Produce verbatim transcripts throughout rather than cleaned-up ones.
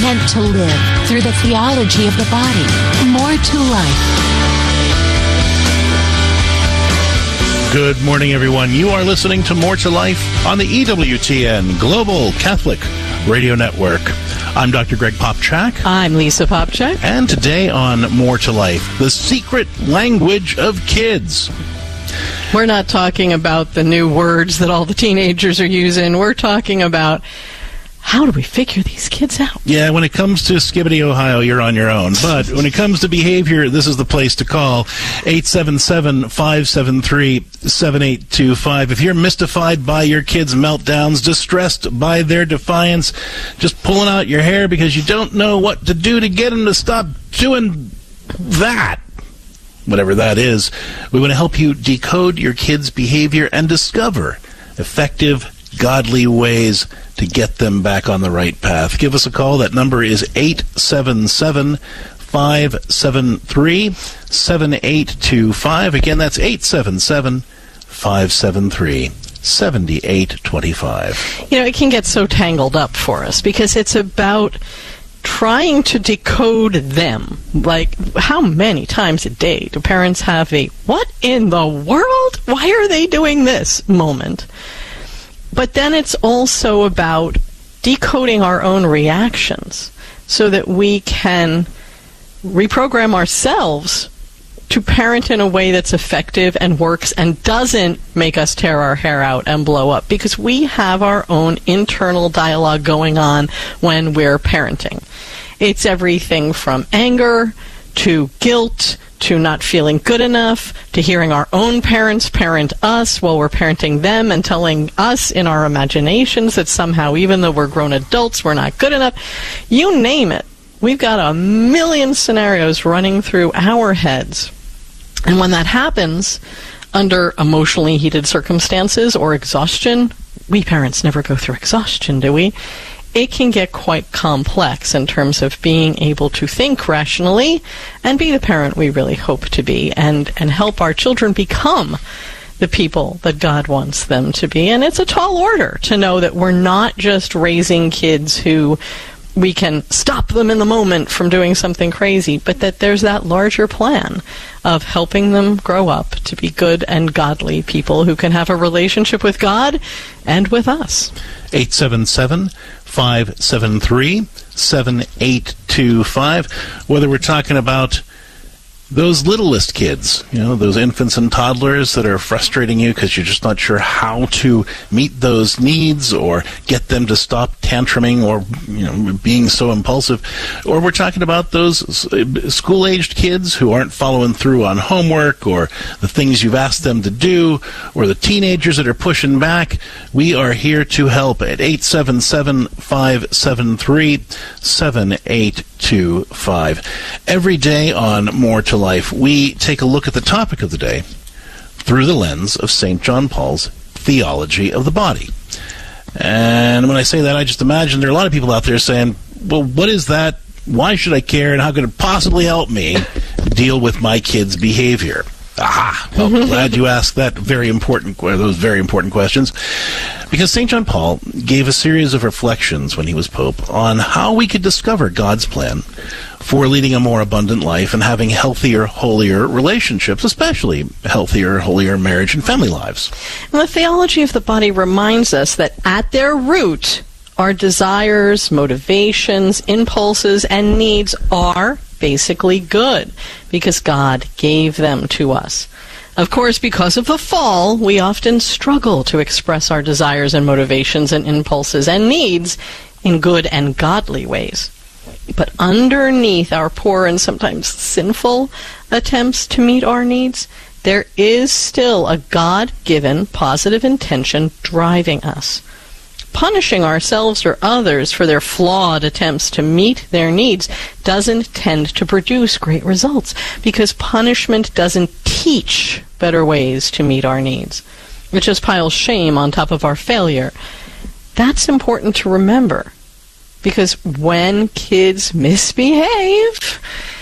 sent to live through the theology of the body. More to life. Good morning, everyone. You are listening to More to Life on the E W T N Global Catholic Radio Network. I'm Doctor Greg Popchak. I'm Lisa Popchak. And today on More to Life, the secret language of kids. We're not talking about the new words that all the teenagers are using. We're talking about how do we figure these kids out? Yeah, when it comes to Skibbity, Ohio, you're on your own. But when it comes to behavior, this is the place to call. eight seven seven, five seven three, seven eight two five. If you're mystified by your kids' meltdowns, distressed by their defiance, just pulling out your hair because you don't know what to do to get them to stop doing that, whatever that is, we want to help you decode your kids' behavior and discover effective, godly ways to get them back on the right path. Give us a call. That number is eight seven seven, five seven three, seven eight two five. Again, that's eight seven seven, five seven three, seven eight two five. You know, it can get so tangled up for us because it's about trying to decode them. Like, how many times a day do parents have a, what in the world? Why are they doing this moment? But then it's also about decoding our own reactions so that we can reprogram ourselves to parent in a way that's effective and works and doesn't make us tear our hair out and blow up, because we have our own internal dialogue going on when we're parenting. It's everything from anger to guilt to not feeling good enough, to hearing our own parents parent us while we're parenting them and telling us in our imaginations that somehow, even though we're grown adults, we're not good enough. You name it. We've got a million scenarios running through our heads. And when that happens, under emotionally heated circumstances or exhaustion, we parents never go through exhaustion, do we? It can get quite complex in terms of being able to think rationally and be the parent we really hope to be, and, and help our children become the people that God wants them to be. And it's a tall order to know that we're not just raising kids who we can stop them in the moment from doing something crazy, but that there's that larger plan of helping them grow up to be good and godly people who can have a relationship with God and with us. eight seven seven, five seven three, seven eight two five. Whether we're talking about those littlest kids, you know, those infants and toddlers that are frustrating you because you're just not sure how to meet those needs or get them to stop tantruming or, you know, being so impulsive. Or we're talking about those school-aged kids who aren't following through on homework or the things you've asked them to do, or the teenagers that are pushing back. We are here to help at eight seven seven, five seven three, seven eight two five. Every day on More to Life, we take a look at the topic of the day through the lens of Saint John Paul's theology of the body. And when I say that, I just imagine there are a lot of people out there saying, well, what is that? Why should I care? And how could it possibly help me deal with my kids' behavior? Aha! Well, glad you asked that very important, those very important questions. Because Saint John Paul gave a series of reflections when he was Pope on how we could discover God's plan for leading a more abundant life and having healthier, holier relationships, especially healthier, holier marriage and family lives. And the theology of the body reminds us that at their root, our desires, motivations, impulses, and needs are basically good because God gave them to us. Of course, because of the fall, we often struggle to express our desires and motivations and impulses and needs in good and godly ways. But underneath our poor and sometimes sinful attempts to meet our needs, there is still a God-given positive intention driving us. Punishing ourselves or others for their flawed attempts to meet their needs doesn't tend to produce great results, because punishment doesn't teach better ways to meet our needs. It just piles shame on top of our failure. That's important to remember, because when kids misbehave,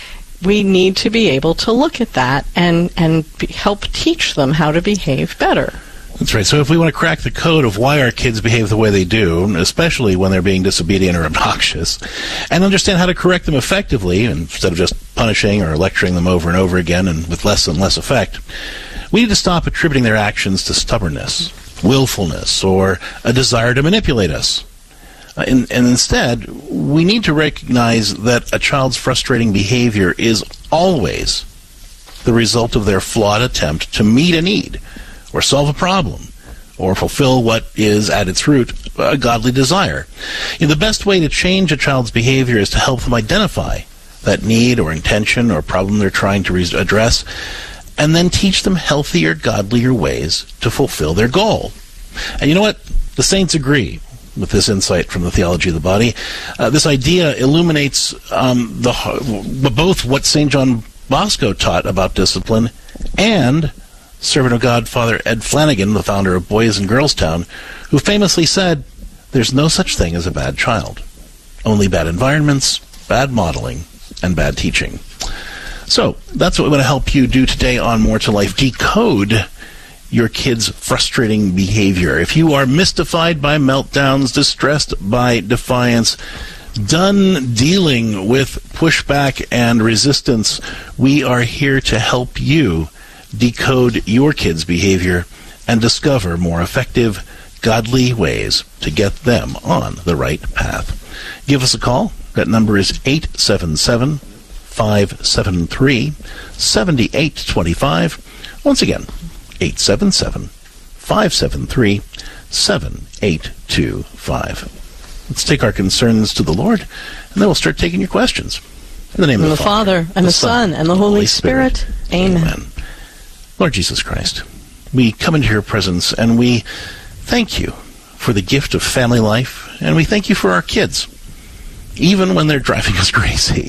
we need to be able to look at that and, and be, help teach them how to behave better. That's right. So if we want to crack the code of why our kids behave the way they do, especially when they're being disobedient or obnoxious, and understand how to correct them effectively instead of just punishing or lecturing them over and over again and with less and less effect, we need to stop attributing their actions to stubbornness, willfulness, or a desire to manipulate us. Uh, and, and instead, we need to recognize that a child's frustrating behavior is always the result of their flawed attempt to meet a need, or solve a problem, or fulfill what is, at its root, a godly desire. You know, the best way to change a child's behavior is to help them identify that need or intention or problem they're trying to re- address, and then teach them healthier, godlier ways to fulfill their goal. And you know what? The saints agree with this insight from the theology of the body. Uh, this idea illuminates um, the both what Saint John Bosco taught about discipline and servant of God, Father Ed Flanagan, the founder of Boys and Girls Town, who famously said, "There's no such thing as a bad child. Only bad environments, bad modeling, and bad teaching." So that's what we want to help you do today on More to Life. Decode your kids' frustrating behavior. If you are mystified by meltdowns, distressed by defiance, done dealing with pushback and resistance, we are here to help you decode your kids' behavior and discover more effective, godly ways to get them on the right path. Give us a call. That number is eight seven seven, five seven three, seven eight two five. Once again, eight seven seven, five seven three, seven eight two five. Let's take our concerns to the Lord, and then we'll start taking your questions. In the name In of the, the Father, Father, and the Son, and the Holy Spirit. Spirit. Amen. Amen. Lord Jesus Christ, we come into your presence, and we thank you for the gift of family life, and we thank you for our kids, even when they're driving us crazy.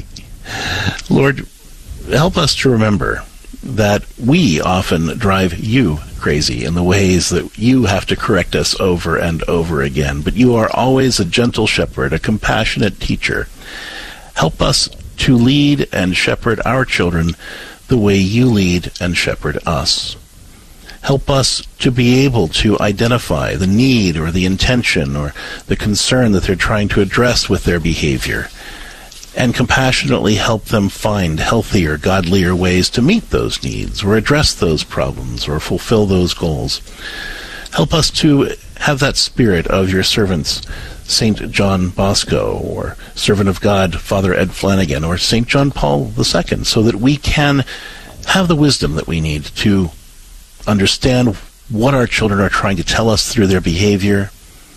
Lord, help us to remember that we often drive you crazy in the ways that you have to correct us over and over again. But you are always a gentle shepherd, a compassionate teacher. Help us to lead and shepherd our children the way you lead and shepherd us. Help us to be able to identify the need or the intention or the concern that they're trying to address with their behavior, and compassionately help them find healthier, godlier ways to meet those needs or address those problems or fulfill those goals. Help us to have that spirit of your servants, Saint John Bosco, or servant of God, Father Ed Flanagan, or Saint John Paul the Second, so that we can have the wisdom that we need to understand what our children are trying to tell us through their behavior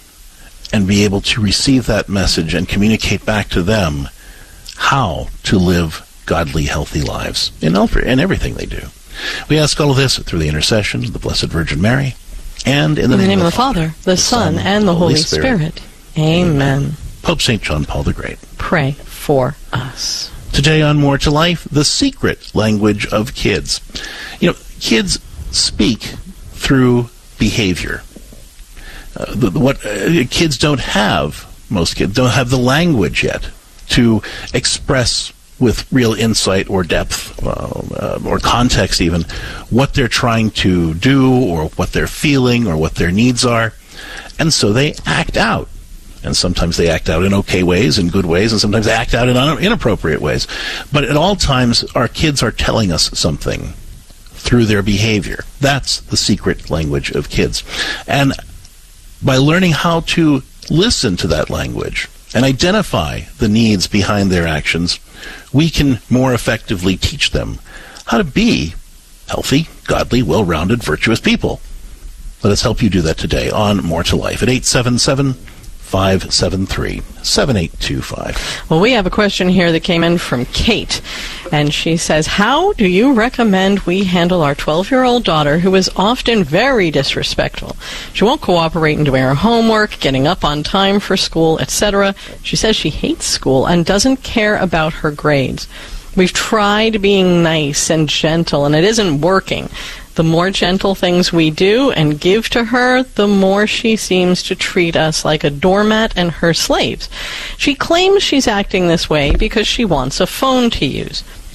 and be able to receive that message and communicate back to them how to live godly, healthy lives in everything they do. We ask all of this through the intercession of the Blessed Virgin Mary, and in the, in name, the name of the Father, Father the, the Son, and the Holy Spirit. Spirit. Amen. Amen. Pope Saint John Paul the Great, pray for us. Today on More to Life, the secret language of kids. You know, kids speak through behavior. Uh, the, what uh, kids don't have, most kids don't have the language yet to express with real insight or depth uh, uh, or context even what they're trying to do or what they're feeling or what their needs are. And so they act out. And sometimes they act out in okay ways, in good ways, and sometimes they act out in un- inappropriate ways. But at all times, our kids are telling us something through their behavior. That's the secret language of kids. And by learning how to listen to that language and identify the needs behind their actions, we can more effectively teach them how to be healthy, godly, well-rounded, virtuous people. Let us help you do that today on More to Life at eight seven seven, five seven three, seven eight two five. Well, we have a question here that came in from Kate, and she says, how do you recommend we handle our twelve-year-old daughter who is often very disrespectful? She won't cooperate in doing her homework, getting up on time for school, et cetera. She says she hates school and doesn't care about her grades. We've tried being nice and gentle, and it isn't working. The more gentle things we do and give to her, the more she seems to treat us like a doormat and her slaves. She claims she's acting this way because she wants a phone to use.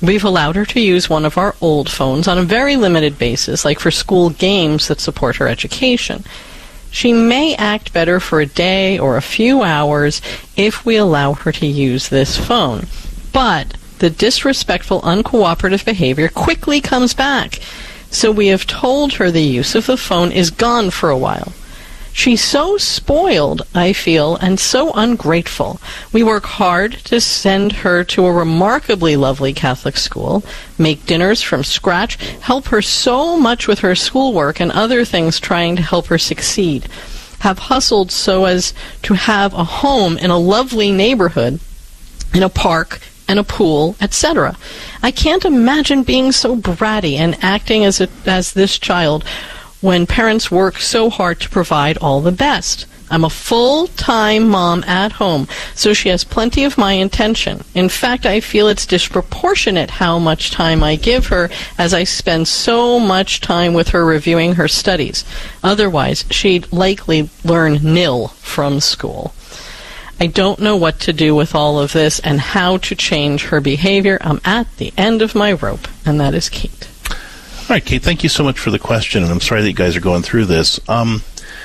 We've allowed her to use one of our old phones on a very limited basis, like for school games that support her education. She may act better for a day or a few hours if we allow her to use this phone. But the disrespectful, uncooperative behavior quickly comes back. So we have told her the use of the phone is gone for a while. She's so spoiled, I feel, and so ungrateful. We work hard to send her to a remarkably lovely Catholic school, make dinners from scratch, help her so much with her schoolwork and other things trying to help her succeed, have hustled so as to have a home in a lovely neighborhood, in a park, and a pool, et cetera. I can't imagine being so bratty and acting as a, as this child when parents work so hard to provide all the best. I'm a full-time mom at home, so she has plenty of my attention. In fact, I feel it's disproportionate how much time I give her, as I spend so much time with her reviewing her studies. Otherwise, she'd likely learn nil from school. I don't know what to do with all of this and how to change her behavior. I'm at the end of my rope, and that is Kate. All right, Kate, thank you so much for the question, and I'm sorry that you guys are going through this. Um,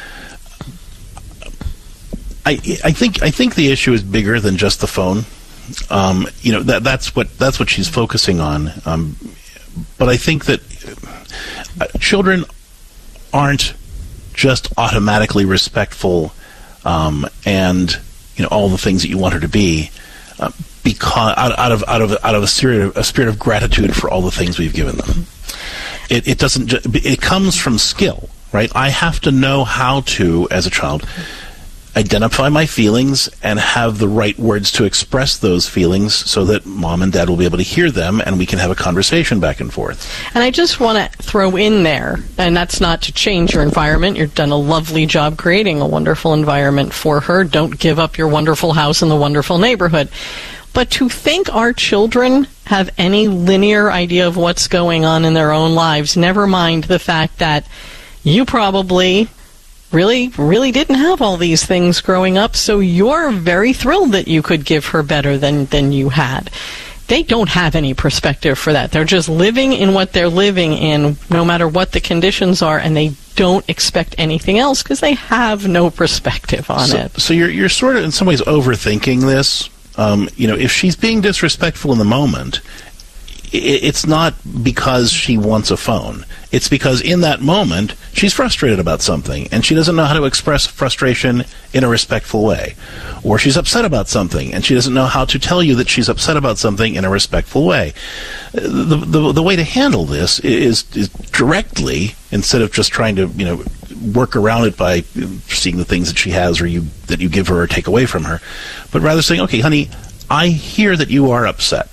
I, I think I think the issue is bigger than just the phone. Um, you know, that that's what that's what she's focusing on. Um, but I think that uh, children aren't just automatically respectful um, and you know all the things that you want her to be uh, because out, out of out of out of a spirit of, a spirit of gratitude for all the things we've given them. It, it doesn't. Ju- it comes from skill, right? I have to know how to, as a child, identify my feelings and have the right words to express those feelings, so that mom and dad will be able to hear them, and we can have a conversation back and forth. And I just want to throw in there, and that's not to change your environment. You've done a lovely job creating a wonderful environment for her. Don't give up your wonderful house in the wonderful neighborhood. But to think our children have any linear idea of what's going on in their own lives, never mind the fact that you probably really, really didn't have all these things growing up, so you're very thrilled that you could give her better than, than you had. They don't have any perspective for that. They're just living in what they're living in, no matter what the conditions are, and they don't expect anything else because they have no perspective on so, it. So you're you're sort of in some ways overthinking this. Um, you know, if she's being disrespectful in the moment, it's not because she wants a phone. It's because in that moment, she's frustrated about something, and she doesn't know how to express frustration in a respectful way. Or she's upset about something, and she doesn't know how to tell you that she's upset about something in a respectful way. The, the, the way to handle this is, is directly, instead of just trying to, you know, work around it by seeing the things that she has or you that you give her or take away from her, but rather saying, okay, honey, I hear that you are upset.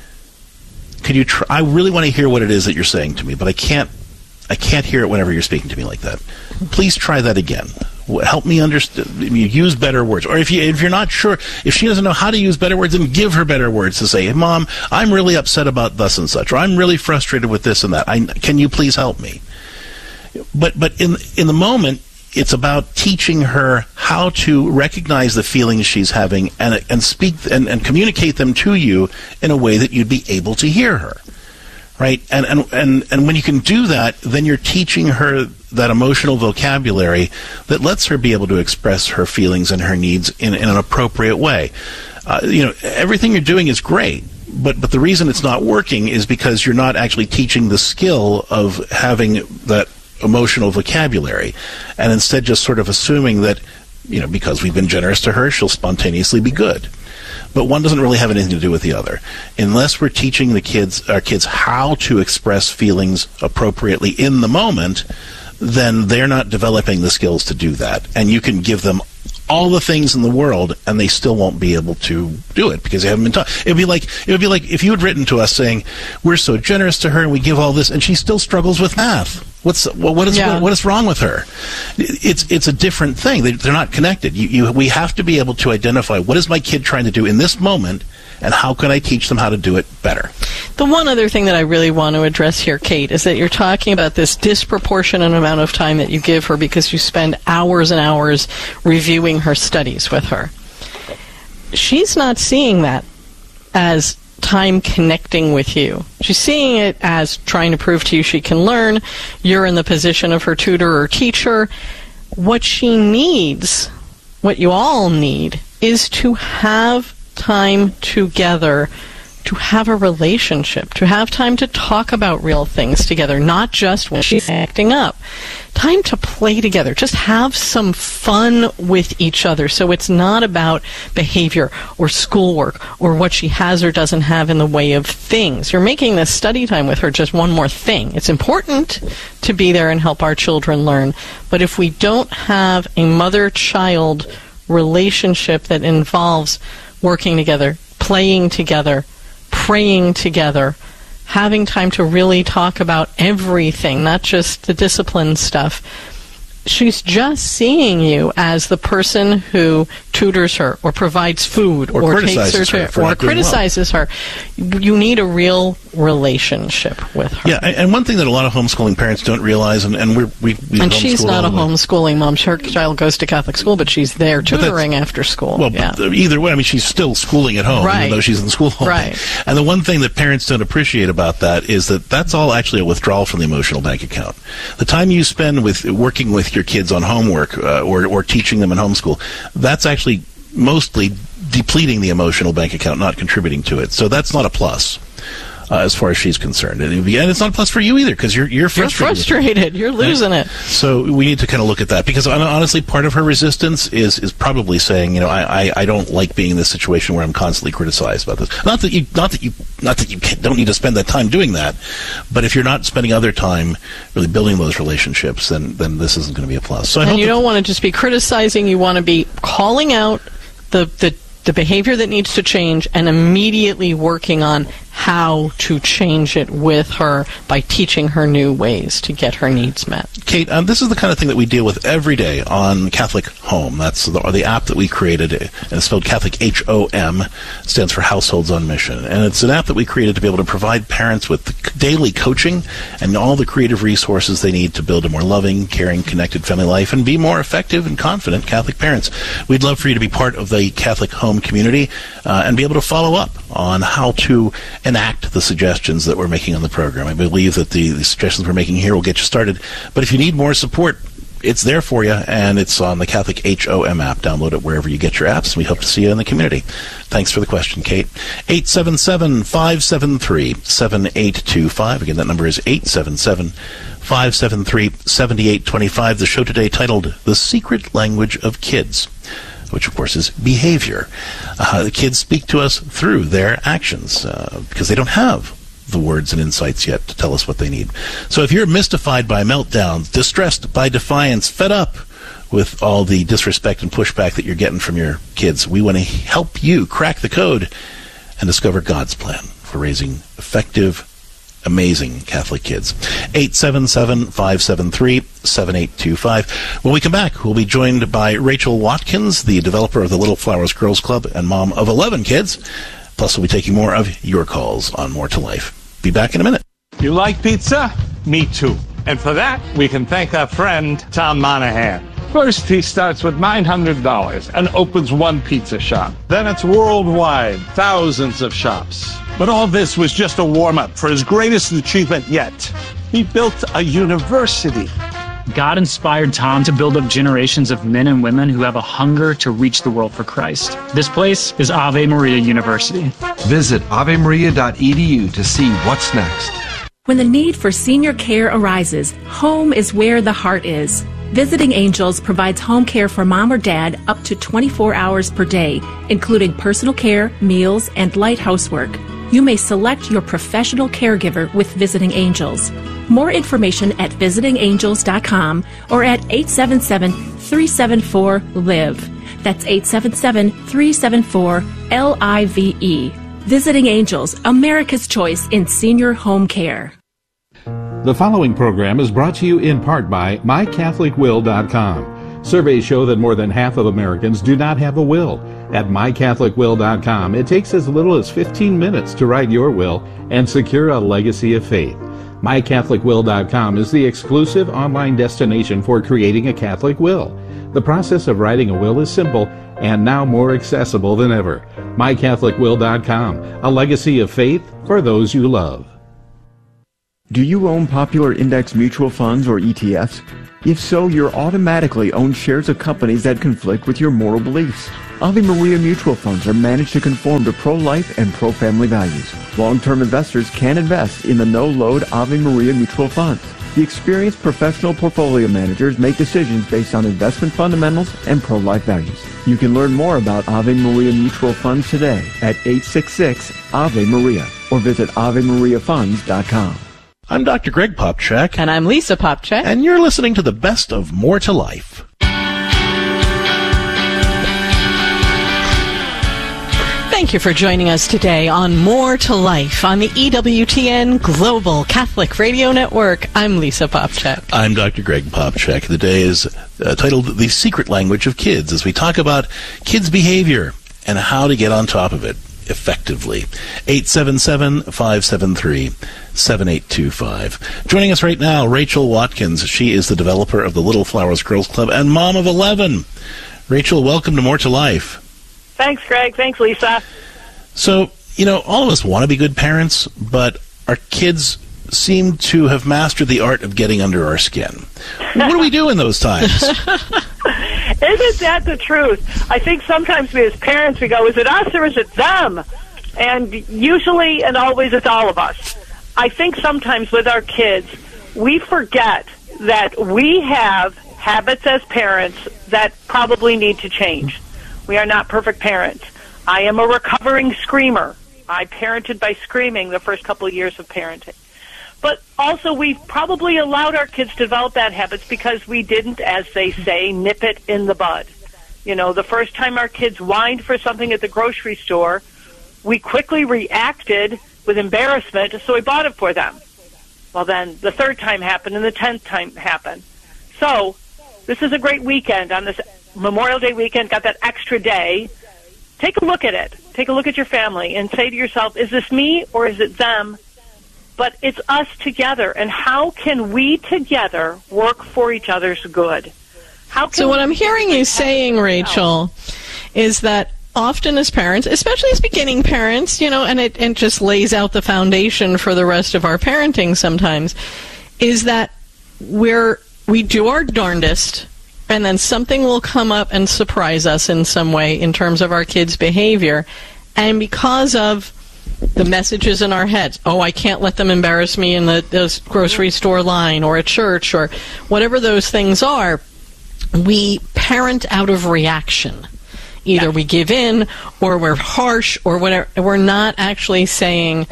Could you try, I really want to hear what it is that you're saying to me, but I can't I can't hear it whenever you're speaking to me like that. Please try that again. Help me understand. Use better words. Or if you if you're not sure, if she doesn't know how to use better words, then give her better words to say, hey, Mom, I'm really upset about thus and such, or I'm really frustrated with this and that. I, can you please help me? But but in in the moment, it's about teaching her how to recognize the feelings she's having and and speak and, and communicate them to you in a way that you'd be able to hear her, right? And and and and when you can do that, then you're teaching her that emotional vocabulary that lets her be able to express her feelings and her needs in, in an appropriate way. Uh, you know, everything you're doing is great. But but the reason it's not working is because you're not actually teaching the skill of having that emotional vocabulary, and instead just sort of assuming that, you know, because we've been generous to her, she'll spontaneously be good. But one doesn't really have anything to do with the other. Unless we're teaching the kids, our kids, how to express feelings appropriately in the moment, then they're not developing the skills to do that. And you can give them all the things in the world, and they still won't be able to do it because they haven't been taught. It would be like it would be like if you had written to us saying, "We're so generous to her, and we give all this, and she still struggles with math. What's well, what is yeah. what, what is wrong with her?" It's it's a different thing. They, they're not connected. You, you we have to be able to identify what is my kid trying to do in this moment, and how can I teach them how to do it better. The one other thing that I really want to address here, Kate, is that you're talking about this disproportionate amount of time that you give her because you spend hours and hours reviewing her studies with her. She's not seeing that as time connecting with you. She's seeing it as trying to prove to you she can learn. You're in the position of her tutor or teacher. What she needs, what you all need, is to have time together, to have a relationship, to have time to talk about real things together, not just when she's acting up. Time to play together. Just have some fun with each other. So it's not about behavior or schoolwork or what she has or doesn't have in the way of things. You're making this study time with her just one more thing. It's important to be there and help our children learn. But if we don't have a mother-child relationship that involves working together, playing together, praying together, having time to really talk about everything, not just the discipline stuff. She's just seeing you as the person who tutors her or provides food or, or takes her to her or criticizes well. her. You need a real relationship with her. Yeah, and one thing that a lot of homeschooling parents don't realize, and, and we're, we we and she's not a way. homeschooling mom. Her child goes to Catholic school, but she's there tutoring after school. Well, yeah. but either way, I mean, she's still schooling at home, right. even though she's in school all right. day. And the one thing that parents don't appreciate about that is that that's all actually a withdrawal from the emotional bank account. The time you spend with working with your kids on homework uh, or, or teaching them in homeschool, that's actually mostly depleting the emotional bank account, not contributing to it. So that's not a plus. Uh, as far as she's concerned. And, and it's not a plus for you either, because you're, you're frustrated. You're frustrated. You're losing right? it. So we need to kind of look at that, because honestly, part of her resistance is, is probably saying, you know, I, I, I don't like being in this situation where I'm constantly criticized about this. Not that you, not that you, not that you don't need to spend that time doing that, but if you're not spending other time really building those relationships, then, then this isn't going to be a plus. So I and hope you don't that, want to just be criticizing. You want to be calling out the, the, the behavior that needs to change and immediately working on how to change it with her by teaching her new ways to get her needs met. Kate, um, this is the kind of thing that we deal with every day on Catholic Home. That's the, the app that we created, and it's spelled Catholic H O M, stands for Households on Mission. And it's an app that we created to be able to provide parents with the daily coaching and all the creative resources they need to build a more loving, caring, connected family life and be more effective and confident Catholic parents. We'd love for you to be part of the Catholic Home community uh, and be able to follow up on how to enact the suggestions that we're making on the program. I believe that the, the suggestions we're making here will get you started. But if you need more support, it's there for you, and it's on the Catholic H O M app. Download it wherever you get your apps. We hope to see you in the community. Thanks for the question, Kate. eight seven seven, five seven three, seven eight two five. Again, that number is eight seven seven, five seven three, seven eight two five. The show today titled The Secret Language of Kids, which, of course, is behavior. Uh, the kids speak to us through their actions uh, because they don't have the words and insights yet to tell us what they need. So if you're mystified by meltdowns, distressed by defiance, fed up with all the disrespect and pushback that you're getting from your kids, we want to help you crack the code and discover God's plan for raising effective, amazing Catholic kids. eight seven seven, five seven three, seven eight two five. When we come back, we'll be joined by Rachel Watkins, the developer of the Little Flowers Girls Club and mom of eleven kids. Plus, we'll be taking more of your calls on More to Life. Be back in a minute. You like pizza? Me too. And for that, we can thank our friend, Tom Monahan. First, he starts with nine hundred dollars and opens one pizza shop. Then it's worldwide, thousands of shops. But all this was just a warm-up for his greatest achievement yet. He built a university. God inspired Tom to build up generations of men and women who have a hunger to reach the world for Christ. This place is Ave Maria University. Visit ave maria dot e d u to see what's next. When the need for senior care arises, home is where the heart is. Visiting Angels provides home care for mom or dad up to twenty-four hours per day, including personal care, meals, and light housework. You may select your professional caregiver with Visiting Angels. More information at visiting angels dot com or at eight seven seven, three seven four, L I V E. That's eight seven seven, three seven four, L I V E. Visiting Angels, America's choice in senior home care. The following program is brought to you in part by my catholic will dot com. Surveys show that more than half of Americans do not have a will. At my catholic will dot com, it takes as little as fifteen minutes to write your will and secure a legacy of faith. my catholic will dot com is the exclusive online destination for creating a Catholic will. The process of writing a will is simple and now more accessible than ever. my catholic will dot com, a legacy of faith for those you love. Do you own popular index mutual funds or E T Fs? If so, you're automatically own shares of companies that conflict with your moral beliefs. Ave Maria mutual funds are managed to conform to pro-life and pro-family values. Long-term investors can invest in the no-load Ave Maria mutual funds. The experienced professional portfolio managers make decisions based on investment fundamentals and pro-life values. You can learn more about Ave Maria mutual funds today at eight six six Ave Maria or visit ave maria funds dot com. I'm Doctor Greg Popchak. And I'm Lisa Popchak. And you're listening to the best of More to Life. Thank you for joining us today on More to Life on the E W T N Global Catholic Radio Network. I'm Lisa Popchak. I'm Doctor Greg Popchak. The day is uh, titled The Secret Language of Kids, as we talk about kids' behavior and how to get on top of it effectively. eight seven seven, five seven three, seven eight two five. Joining us right now, Rachel Watkins. She is the developer of the Little Flowers Girls Club and mom of eleven. Rachel, welcome to More to Life. Thanks, Greg. Thanks, Lisa. So, you know, all of us want to be good parents, but our kids seem to have mastered the art of getting under our skin. What do we do in those times? Isn't that the truth? I think sometimes we as parents, we go, is it us or is it them? And usually and always it's all of us. I think sometimes with our kids, we forget that we have habits as parents that probably need to change. We are not perfect parents. I am a recovering screamer. I parented by screaming the first couple of years of parenting. But also we've probably allowed our kids to develop bad habits because we didn't, as they say, nip it in the bud. You know, the first time our kids whined for something at the grocery store, we quickly reacted with embarrassment, so we bought it for them. Well, then the third time happened and the tenth time happened. So this is a great weekend on this Memorial Day weekend, got that extra day. Take a look at it. Take a look at your family and say to yourself, is this me or is it them? But it's us together. And how can we together work for each other's good? How can so what I'm hearing you saying, Rachel, is that often as parents, especially as beginning parents, you know, and it, it just lays out the foundation for the rest of our parenting sometimes, is that we're we do our darndest, and then something will come up and surprise us in some way in terms of our kids' behavior. And because of the messages in our heads, oh, I can't let them embarrass me in the, the grocery store line or at church or whatever those things are, we parent out of reaction. Either we give in or we're harsh or whatever. We're not actually saying,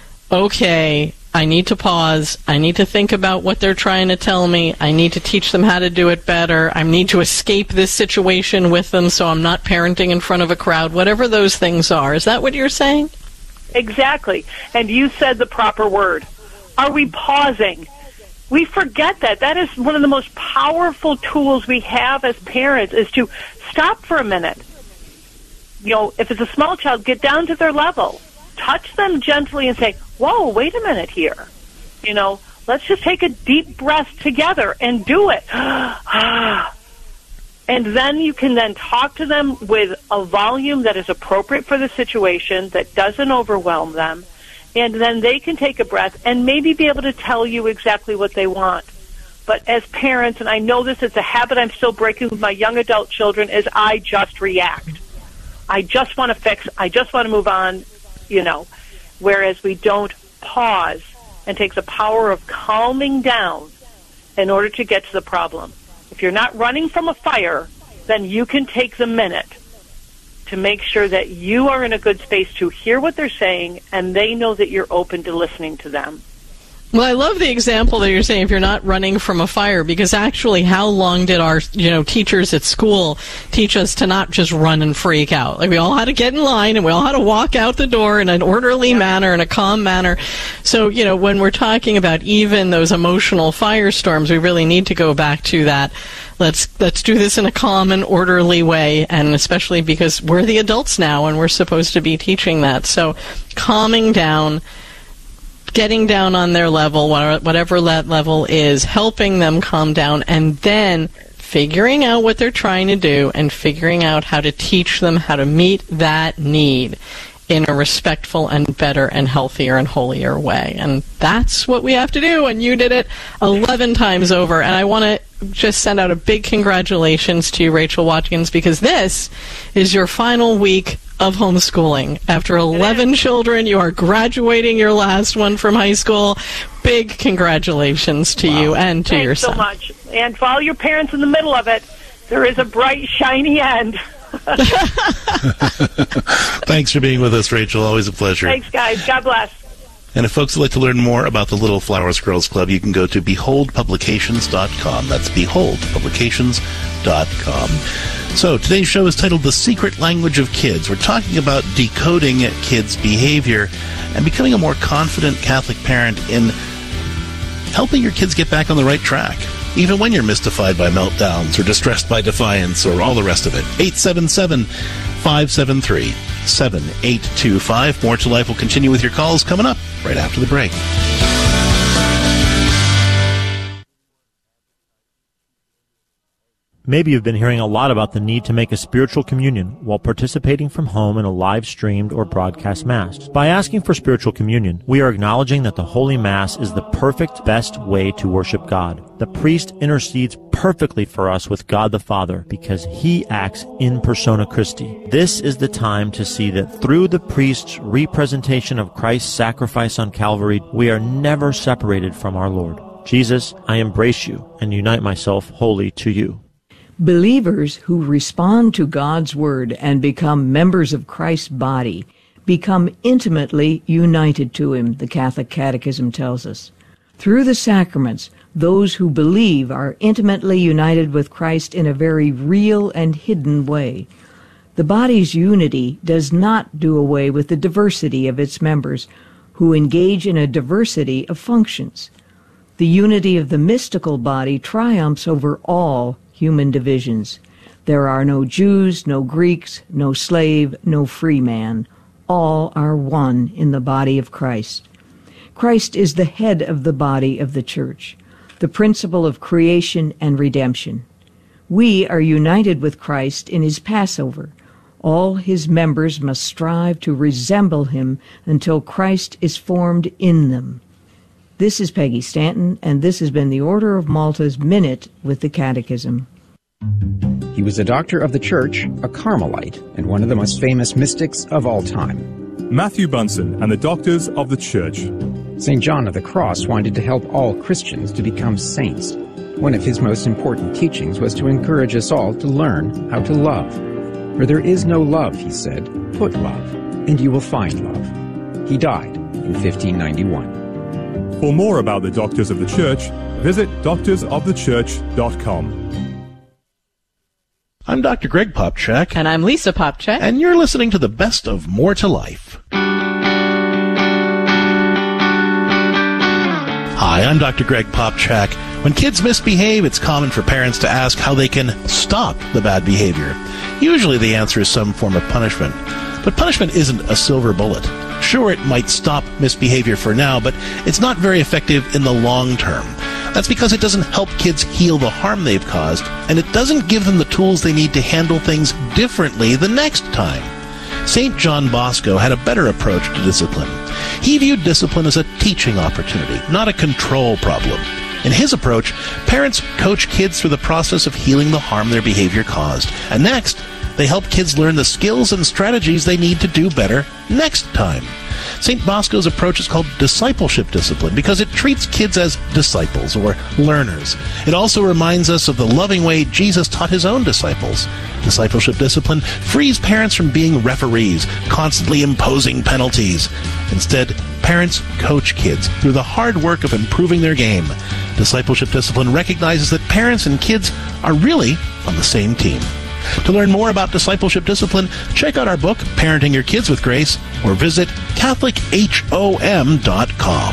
okay, I need to pause. I need to think about what they're trying to tell me. I need to teach them how to do it better. I need to escape this situation with them so I'm not parenting in front of a crowd. Whatever those things are. Is that what you're saying? Exactly. And you said the proper word. Are we pausing? We forget that. That is one of the most powerful tools we have as parents, is to stop for a minute. You know, if it's a small child, get down to their level. Touch them gently and say, whoa, wait a minute here. You know, let's just take a deep breath together and do it. And then you can then talk to them with a volume that is appropriate for the situation, that doesn't overwhelm them. And then they can take a breath and maybe be able to tell you exactly what they want. But as parents, and I know this is a habit I'm still breaking with my young adult children, is I just react. I just want to fix. I just want to move on, you know, whereas we don't pause and take the power of calming down in order to get to the problem. If you're not running from a fire, then you can take the minute to make sure that you are in a good space to hear what they're saying and they know that you're open to listening to them. Well, I love the example that you're saying, if you're not running from a fire, because actually how long did our, you know, teachers at school teach us to not just run and freak out? Like, we all had to get in line and we all had to walk out the door in an orderly yeah. manner, in a calm manner. So, you know, when we're talking about even those emotional firestorms, we really need to go back to that. Let's let's do this in a calm and orderly way, and especially because we're the adults now and we're supposed to be teaching that. So calming down, getting down on their level, whatever that level is, helping them calm down, and then figuring out what they're trying to do and figuring out how to teach them how to meet that need in a respectful and better and healthier and holier way. And that's what we have to do, and you did it eleven times over. And I want to just send out a big congratulations to you, Rachel Watkins, because this is your final week of homeschooling. After eleven children, you are graduating your last one from high school. Big congratulations to wow. you and to Thanks your son. so much. And for all your parents in the middle of it, there is a bright, shiny end. Thanks for being with us, Rachel. Always a pleasure. Thanks, guys. God bless. And if folks would like to learn more about the Little Flowers Girls Club, you can go to behold publications dot com. That's behold publications dot com. So today's show is titled The Secret Language of Kids. We're talking about decoding kids' behavior and becoming a more confident Catholic parent in helping your kids get back on the right track, even when you're mystified by meltdowns or distressed by defiance or all the rest of it. eight seven seven, five seven three, seven eight two five. More to Life will continue with your calls coming up right after the break. Maybe you've been hearing a lot about the need to make a spiritual communion while participating from home in a live-streamed or broadcast Mass. By asking for spiritual communion, we are acknowledging that the Holy Mass is the perfect, best way to worship God. The priest intercedes perfectly for us with God the Father because he acts in persona Christi. This is the time to see that through the priest's representation of Christ's sacrifice on Calvary, we are never separated from our Lord. Jesus, I embrace you and unite myself wholly to you. Believers who respond to God's Word and become members of Christ's body become intimately united to Him, the Catholic Catechism tells us. Through the sacraments, those who believe are intimately united with Christ in a very real and hidden way. The body's unity does not do away with the diversity of its members, who engage in a diversity of functions. The unity of the mystical body triumphs over all human divisions. There are no Jews, no Greeks, no slave, no free man. All are one in the body of Christ. Christ is the head of the body of the Church, the principle of creation and redemption. We are united with Christ in His Passover. All His members must strive to resemble Him until Christ is formed in them. This is Peggy Stanton, and this has been the Order of Malta's Minute with the Catechism. He was a doctor of the Church, a Carmelite, and one of the most famous mystics of all time. Matthew Bunsen and the Doctors of the Church. Saint John of the Cross wanted to help all Christians to become saints. One of his most important teachings was to encourage us all to learn how to love. For there is no love, he said, put love, and you will find love. He died in fifteen ninety-one. For more about the Doctors of the Church, visit doctors of the church dot com. I'm Doctor Greg Popcak. And I'm Lisa Popcak. And you're listening to the best of More to Life. Hi, I'm Doctor Greg Popcak. When kids misbehave, it's common for parents to ask how they can stop the bad behavior. Usually the answer is some form of punishment. But punishment isn't a silver bullet. Sure, it might stop misbehavior for now, but it's not very effective in the long term. That's because it doesn't help kids heal the harm they've caused, and it doesn't give them the tools they need to handle things differently the next time. Saint John Bosco had a better approach to discipline. He viewed discipline as a teaching opportunity, not a control problem. In his approach, parents coach kids through the process of healing the harm their behavior caused, and next, they help kids learn the skills and strategies they need to do better next time. Saint Bosco's approach is called discipleship discipline because it treats kids as disciples or learners. It also reminds us of the loving way Jesus taught his own disciples. Discipleship discipline frees parents from being referees, constantly imposing penalties. Instead, parents coach kids through the hard work of improving their game. Discipleship discipline recognizes that parents and kids are really on the same team. To learn more about discipleship discipline, check out our book, Parenting Your Kids with Grace, or visit Catholic H O M dot com.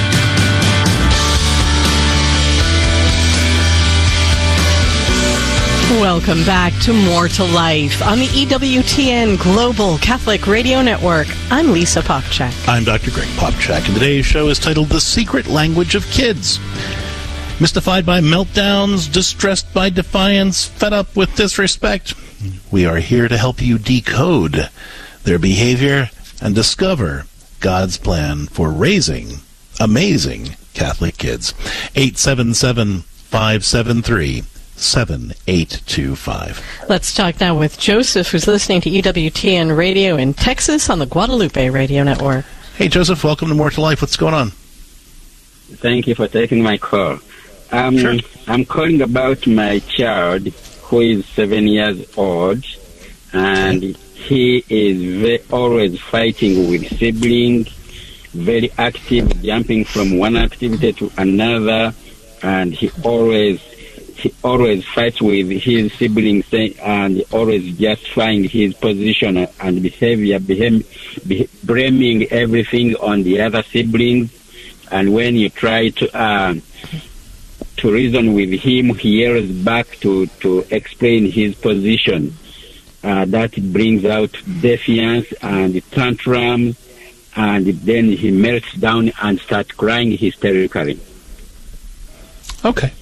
Welcome back to More to Life on the E W T N Global Catholic Radio Network. I'm Lisa Popcak. I'm Doctor Greg Popcak, and today's show is titled The Secret Language of Kids. Mystified by meltdowns, distressed by defiance, fed up with disrespect? We are here to help you decode their behavior and discover God's plan for raising amazing Catholic kids. eight seven seven, five seven three, seven eight two five. Let's talk now with Joseph, who's listening to E W T N Radio in Texas on the Guadalupe Radio Network. Hey, Joseph, welcome to More to Life. What's going on? Thank you for taking my call. Um, sure. I'm calling about my child who is seven years old, and he is very, always fighting with siblings, very active, jumping from one activity to another, and he always he always fights with his siblings and always justifying his position and behavior, behem, be, blaming everything on the other siblings. And when you try to uh, to reason with him, he yells back to, to explain his position. Uh, that brings out defiance and tantrums, and then he melts down and starts crying hysterically. Okay.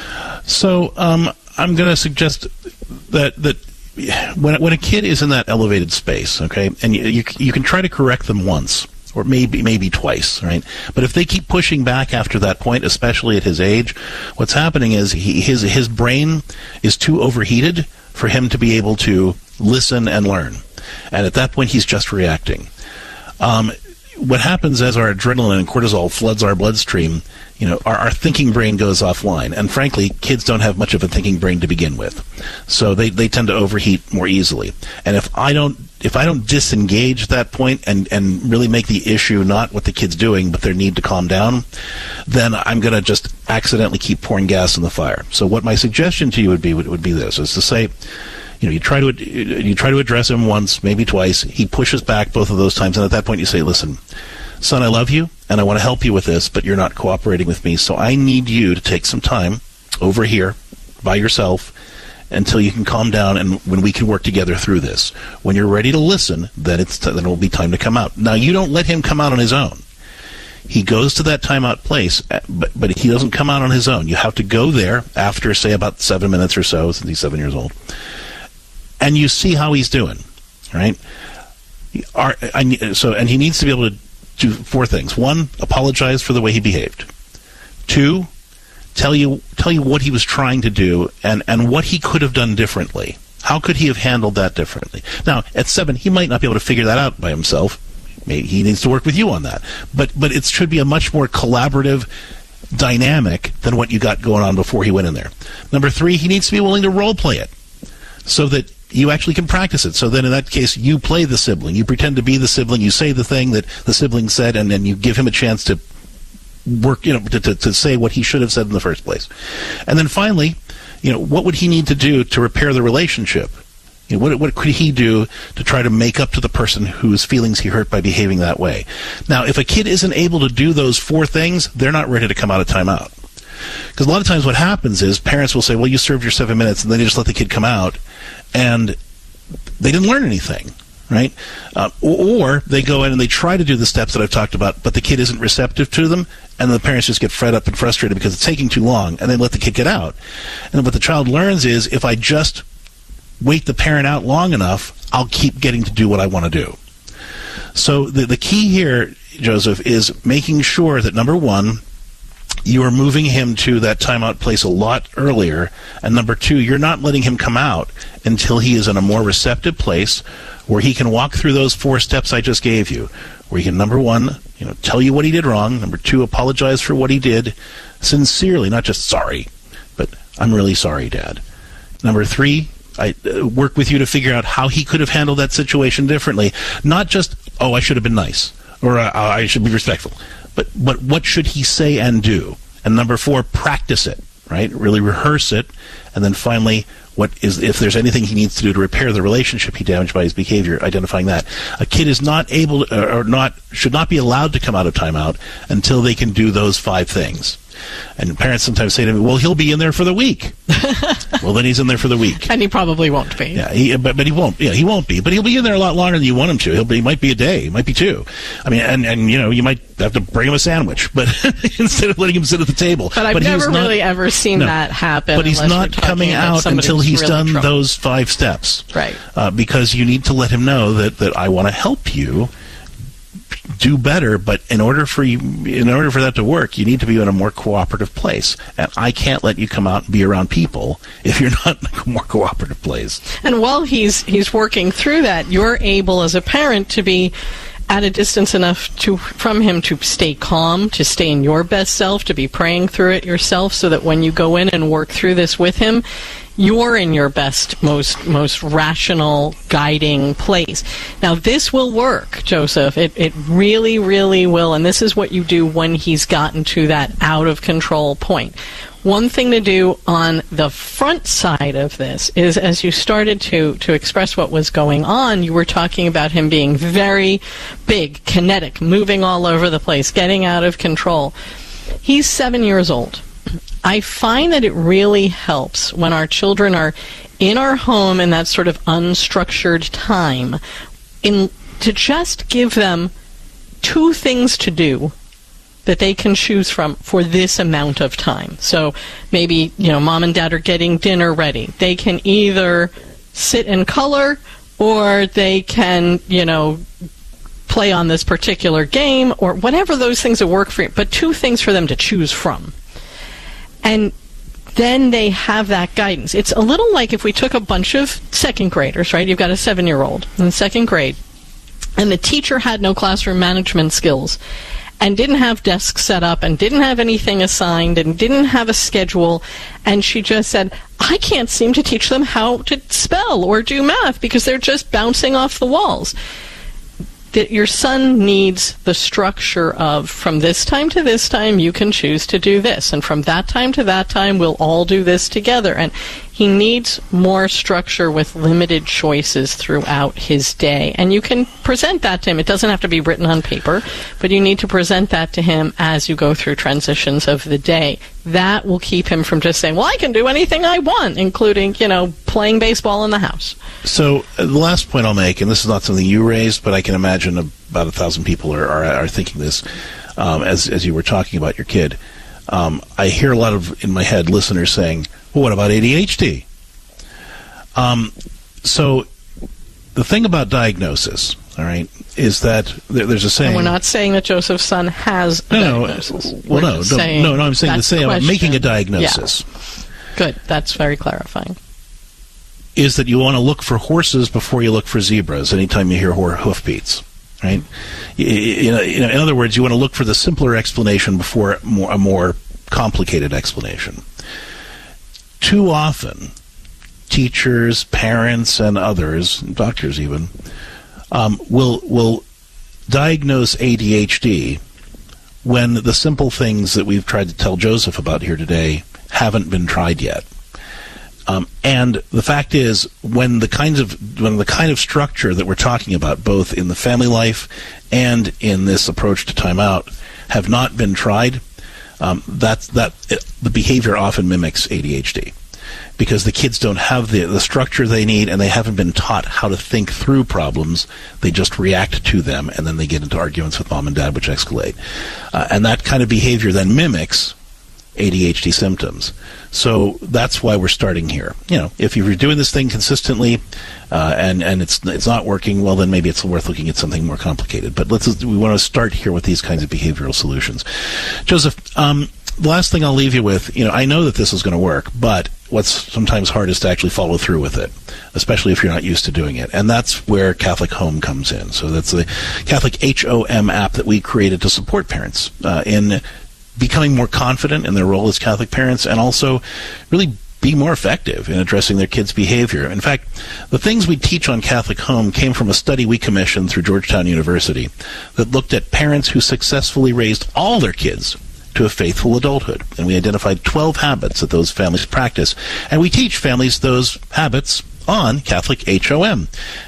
So um, I'm going to suggest that that when when a kid is in that elevated space, okay, and you, you you can try to correct them once or maybe maybe twice, right? But if they keep pushing back after that point, especially at his age, what's happening is he, his his brain is too overheated for him to be able to listen and learn, and at that point he's just reacting. Um, what happens as our adrenaline and cortisol floods our bloodstream, you know, our, our thinking brain goes offline. And frankly, kids don't have much of a thinking brain to begin with. So they, they tend to overheat more easily. And if I don't if I don't disengage at that point and, and really make the issue not what the kid's doing, but their need to calm down, then I'm going to just accidentally keep pouring gas on the fire. So what my suggestion to you would be would, would be this, is to say, you know, you try to you try to address him once, maybe twice. He pushes back both of those times, and at that point you say, listen, son, I love you, and I want to help you with this, but you're not cooperating with me, so I need you to take some time over here by yourself until you can calm down, and when we can work together through this. When you're ready to listen, then it's then it will be time to come out. Now, you don't let him come out on his own. He goes to that timeout place, but, but he doesn't come out on his own. You have to go there after, say, about seven minutes or so, since he's seven years old, and you see how he's doing, right? Are, I, so, and he needs to be able to do four things. One, apologize for the way he behaved. Two, tell you tell you what he was trying to do and, and what he could have done differently. How could he have handled that differently? Now, at seven, he might not be able to figure that out by himself. Maybe he needs to work with you on that. But but it should be a much more collaborative dynamic than what you got going on before he went in there. Number three, he needs to be willing to role play it so that you actually can practice it. So then in that case, you play the sibling. You pretend to be the sibling. You say the thing that the sibling said, and then you give him a chance to work, you know, to, to, to say what he should have said in the first place. And then finally, you know, what would he need to do to repair the relationship? You know, what, what could he do to try to make up to the person whose feelings he hurt by behaving that way? Now, if a kid isn't able to do those four things, they're not ready to come out of timeout. Because a lot of times what happens is parents will say, well, you served your seven minutes, and then they just let the kid come out, and they didn't learn anything, right? Uh, or they go in and they try to do the steps that I've talked about, but the kid isn't receptive to them, and the parents just get fed up and frustrated because it's taking too long, and they let the kid get out. And what the child learns is, if I just wait the parent out long enough, I'll keep getting to do what I want to do. So the, the key here, Joseph, is making sure that, number one, you are moving him to that timeout place a lot earlier, and number two, you're not letting him come out until he is in a more receptive place where he can walk through those four steps I just gave you, where he can, number one, you know, tell you what he did wrong, number two, apologize for what he did sincerely, not just sorry, but I'm really sorry, Dad. Number three, I uh, work with you to figure out how he could have handled that situation differently, not just, oh, I should have been nice, or uh, I should be respectful. But but what should he say and do? And number four, practice it, right? Really rehearse it. And then finally, what is if there's anything he needs to do to repair the relationship he damaged by his behavior, identifying that. A kid is not able to, or not should not be allowed to come out of timeout until they can do those five things. And parents sometimes say to me, well, he'll be in there for the week. Well, then he's in there for the week. And he probably won't be. Yeah, he, but, but he won't. Yeah, he won't be. But he'll be in there a lot longer than you want him to. He'll be, he might be a day. It might be two. I mean, and, and you know, you might have to bring him a sandwich, but instead of letting him sit at the table. But I've but never not, really ever seen no, that happen. But he's not coming out until he's really done troubled. those five steps. Right. Uh, because you need to let him know that, that I want to help you do better, but in order for you, in order for that to work, you need to be in a more cooperative place. And I can't let you come out and be around people if you're not in a more cooperative place. And while he's he's working through that, you're able as a parent to be at a distance enough to from him to stay calm, to stay in your best self, to be praying through it yourself, so that when you go in and work through this with him, you're in your best, most most rational, guiding place. Now, this will work, Joseph. It it really, really will. And this is what you do when he's gotten to that out-of-control point. One thing to do on the front side of this is, as you started to, to express what was going on, you were talking about him being very big, kinetic, moving all over the place, getting out of control. He's seven years old. I find that it really helps when our children are in our home in that sort of unstructured time, in to just give them two things to do that they can choose from for this amount of time. So maybe, you know, mom and dad are getting dinner ready. They can either sit and color, or they can, you know, play on this particular game, or whatever those things that work for you, but two things for them to choose from. And then they have that guidance. It's a little like if we took a bunch of second graders, right? You've got a seven-year-old in second grade, and the teacher had no classroom management skills and didn't have desks set up and didn't have anything assigned and didn't have a schedule, and she just said, I can't seem to teach them how to spell or do math because they're just bouncing off the walls. That your son needs the structure of, from this time to this time, you can choose to do this, and from that time to that time, we'll all do this together. And he needs more structure with limited choices throughout his day. And you can present that to him. It doesn't have to be written on paper, but you need to present that to him as you go through transitions of the day. That will keep him from just saying, well, I can do anything I want, including, you know, playing baseball in the house. So uh, the last point I'll make, and this is not something you raised, but I can imagine about a thousand people are, are, are thinking this um, as, as you were talking about your kid. Um, I hear a lot of, in my head, listeners saying, well, what about A D H D? Um, so the thing about diagnosis, all right, is that there, there's a saying. And we're not saying that Joseph's son has a no, diagnosis. No, well, no, no, no, no, I'm saying the same about making a diagnosis. Yeah. Good, that's very clarifying. Is that you want to look for horses before you look for zebras anytime you hear hoofbeats, right? You, you know, you know, in other words, you want to look for the simpler explanation before more, a more complicated explanation. Too often, teachers, parents, and others, doctors even, um, will will diagnose A D H D when the simple things that we've tried to tell Joseph about here today haven't been tried yet. Um, and the fact is, when the kinds of when the kind of structure that we're talking about, both in the family life and in this approach to timeout, have not been tried, um, that's that it, the behavior often mimics A D H D, because the kids don't have the the structure they need, and they haven't been taught how to think through problems. They just react to them, and then they get into arguments with mom and dad, which escalate. Uh, and that kind of behavior then mimics A D H D symptoms. So that's why we're starting here. You know, if you're doing this thing consistently uh, and and it's it's not working, well, then maybe it's worth looking at something more complicated. But let's we want to start here with these kinds of behavioral solutions. Joseph, um, the last thing I'll leave you with, you know, I know that this is going to work, but what's sometimes hard is to actually follow through with it, especially if you're not used to doing it. And that's where Catholic Home comes in. So that's the Catholic H O M app that we created to support parents uh, in becoming more confident in their role as Catholic parents, and also really be more effective in addressing their kids' behavior. In fact, the things we teach on Catholic Home came from a study we commissioned through Georgetown University that looked at parents who successfully raised all their kids to a faithful adulthood. And we identified twelve habits that those families practice. And we teach families those habits on Catholic H O M.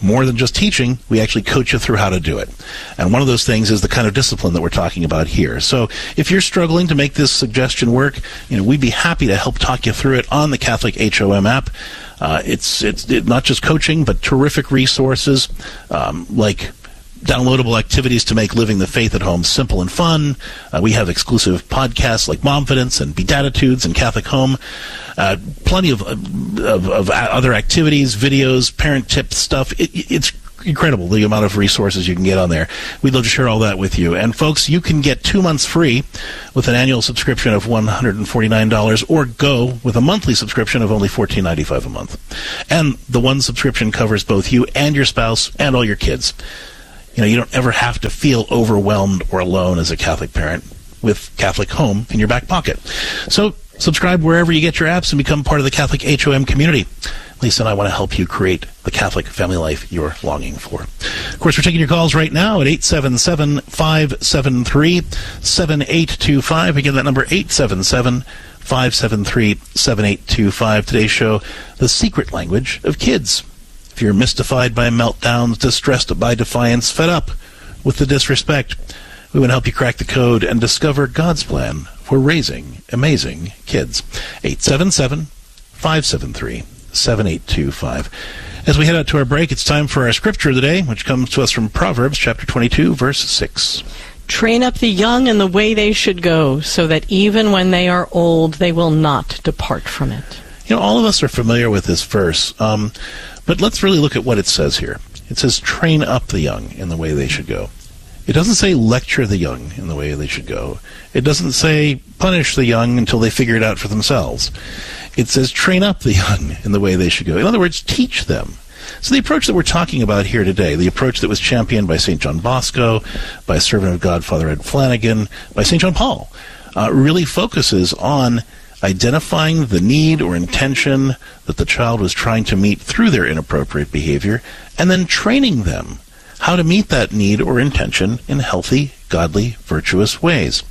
more than just teaching, we actually coach you through how to do it. And one of those things is the kind of discipline that we're talking about here. So if you're struggling to make this suggestion work, you know, we'd be happy to help talk you through it on the Catholic H O M app. Uh, it's it's it, not just coaching, but terrific resources um, like downloadable activities to make living the faith at home simple and fun. Uh, we have exclusive podcasts like Momfidence and Beatitudes and Catholic Home. Uh, plenty of, of, of other activities, videos, parent tip stuff. It, it's incredible the amount of resources you can get on there. We'd love to share all that with you. And folks, you can get two months free with an annual subscription of one hundred forty-nine dollars, or go with a monthly subscription of only fourteen ninety-five a month. And the one subscription covers both you and your spouse and all your kids. You know, you don't ever have to feel overwhelmed or alone as a Catholic parent with Catholic Home in your back pocket. So subscribe wherever you get your apps and become part of the Catholic H O M community. Lisa and I want to help you create the Catholic family life you're longing for. Of course, we're taking your calls right now at eight seven seven, five seven three, seven eight two five. Again, that number, eight seven seven, five seven three, seven eight two five. Today's show, The Secret Language of Kids. If you're mystified by meltdowns, distressed by defiance, fed up with the disrespect, we want to help you crack the code and discover God's plan for raising amazing kids. eight seven seven, five seven three, seven eight two five. As we head out to our break, it's time for our scripture of the day, which comes to us from Proverbs chapter twenty-two, verse six. Train up the young in the way they should go, so that even when they are old, they will not depart from it. You know, all of us are familiar with this verse, um, but let's really look at what it says here. It says, train up the young in the way they should go. It doesn't say lecture the young in the way they should go. It doesn't say punish the young until they figure it out for themselves. It says train up the young in the way they should go. In other words, teach them. So the approach that we're talking about here today, the approach that was championed by Saint John Bosco, by Servant of God Father Ed Flanagan, by Saint John Paul, uh, really focuses on identifying the need or intention that the child was trying to meet through their inappropriate behavior, and then training them how to meet that need or intention in healthy, godly, virtuous ways.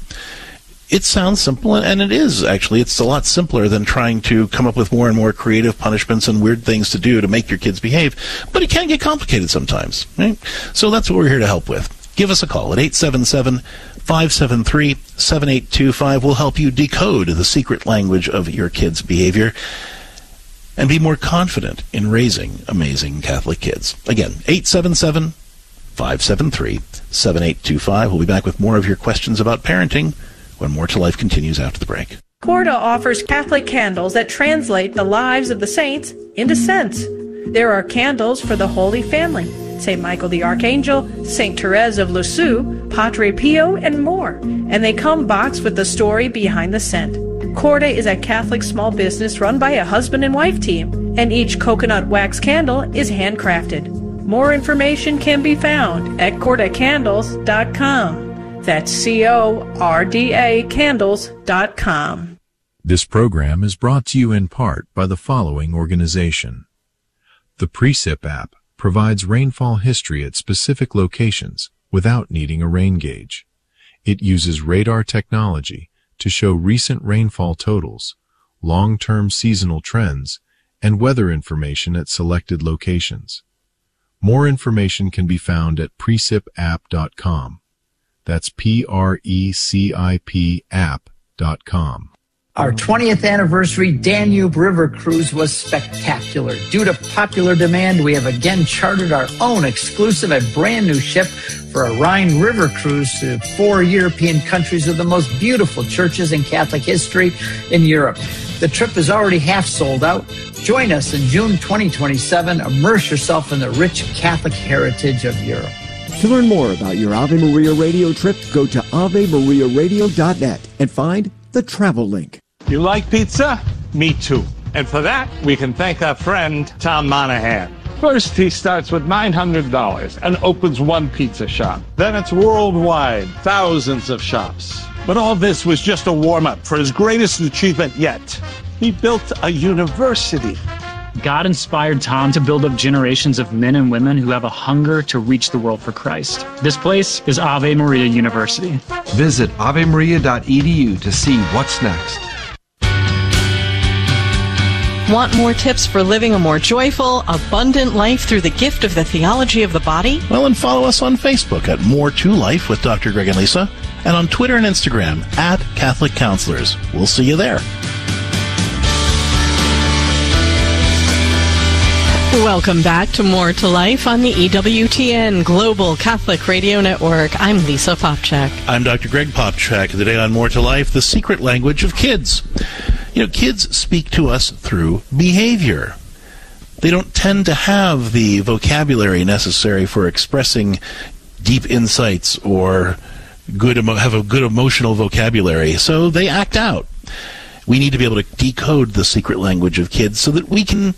It sounds simple, and it is, actually. It's a lot simpler than trying to come up with more and more creative punishments and weird things to do to make your kids behave, but it can get complicated sometimes, right? So that's what we're here to help with. Give us a call at eight seven seven, five seven three, seven eight two five. We'll help you decode the secret language of your kids' behavior and be more confident in raising amazing Catholic kids. Again, eight seven seven, five seven three, seven eight two five. We'll be back with more of your questions about parenting when More to Life continues after the break. Corda offers Catholic candles that translate the lives of the saints into scents. There are candles for the Holy Family, Saint Michael the Archangel, Saint Therese of Lisieux, Padre Pio, and more. And they come boxed with the story behind the scent. Corda is a Catholic small business run by a husband and wife team, and each coconut wax candle is handcrafted. More information can be found at corda candles dot com. That's C O R D A candles dot com. This program is brought to you in part by the following organization. The Precip app provides rainfall history at specific locations without needing a rain gauge. It uses radar technology to show recent rainfall totals, long-term seasonal trends, and weather information at selected locations. More information can be found at precip app dot com. That's P R E C I P app dot com. Our twentieth anniversary Danube River Cruise was spectacular. Due to popular demand, we have again chartered our own exclusive and brand new ship for a Rhine River cruise to four European countries with the most beautiful churches in Catholic history in Europe. The trip is already half sold out. Join us in June twenty twenty-seven. Immerse yourself in the rich Catholic heritage of Europe. To learn more about your Ave Maria radio trip, go to ave maria radio dot net and find the travel link. You like pizza? Me too. And for that, we can thank our friend Tom Monahan. First, he starts with nine hundred dollars and opens one pizza shop. Then it's worldwide, thousands of shops. But all this was just a warm-up for his greatest achievement yet. He built a university. God inspired Tom to build up generations of men and women who have a hunger to reach the world for Christ. This place is Ave Maria University. Visit ave maria dot e d u to see what's next. Want more tips for living a more joyful, abundant life through the gift of the theology of the body? Well, and follow us on Facebook at More to Life with Doctor Greg and Lisa, and on Twitter and Instagram at Catholic Counselors. We'll see you there. Welcome back to More to Life on the E W T N Global Catholic Radio Network. I'm Lisa Popchak. I'm Doctor Greg Popchak. Today on More to Life, the secret language of kids. You know, kids speak to us through behavior. They don't tend to have the vocabulary necessary for expressing deep insights or good emo- have a good emotional vocabulary, so they act out. We need to be able to decode the secret language of kids so that we can